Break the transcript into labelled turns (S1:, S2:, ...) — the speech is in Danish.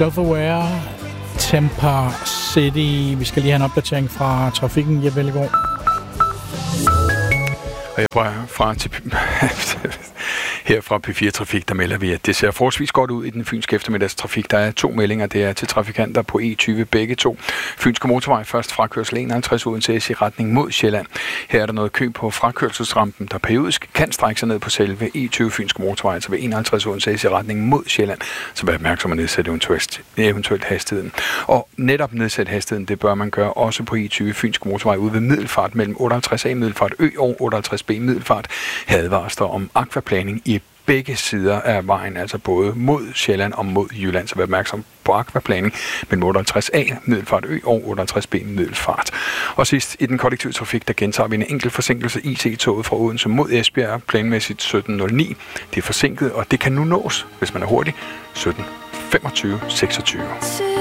S1: Self-Aware, Temper City. Vi skal lige have en opdatering fra trafikken. Jeppe Ellegaard.
S2: Og her fra P4 Trafik, der melder vi, at det ser forholdsvis godt ud i den fynske eftermiddagstrafik. Der er 2 meldinger. Det er til trafikanter på E20 begge to. Fynske motorvej først fra kørsel 51 Odense S i retning mod Sjælland. Her er der noget kø på frakørselsrampen, der periodisk kan strække sig ned på selve E20 Fynske motorvej, altså ved 51 Odense S i retning mod Sjælland. Så vær opmærksom at nedsætte eventuelt hastigheden. Og netop nedsætte hastigheden, det bør man gøre også på E20 Fynske motorvej ude ved Middelfart mellem 58A Middelfart Ø og 58B Middelfart. Advares der om akvaplaning i begge sider af vejen, altså både mod Sjælland og mod Jylland, så vær opmærksom på akvaplaning mellem 68A Middelfart Ø og 68B Middelfart. Og sidst i den kollektive trafik, der gentager vi en enkelt forsinkelse. IC-toget fra Odense mod Esbjerg, planmæssigt 17.09. Det er forsinket, og det kan nu nås, hvis man er hurtig, 17.25-26.